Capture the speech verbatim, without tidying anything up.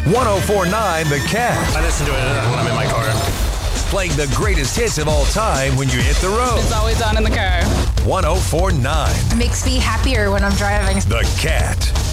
ten forty-nine The Cat. I listen to it when I'm in my car. Playing the greatest hits of all time when you hit the road. It's always on in the car. ten forty-nine Makes me happier when I'm driving. The Cat.